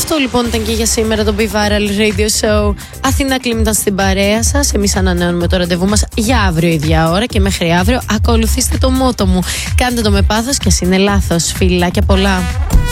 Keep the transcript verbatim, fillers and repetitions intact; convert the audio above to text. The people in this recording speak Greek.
Αυτό λοιπόν ήταν και για σήμερα το Be Viral Radio Show. Αθηνά Κλίμ ήταν στην παρέα σας. Εμείς ανανεώνουμε το ραντεβού μας για αύριο ίδια ώρα και μέχρι αύριο ακολουθήστε το μότο μου. Κάντε το με πάθος και ας είναι λάθος. Φιλάκια πολλά.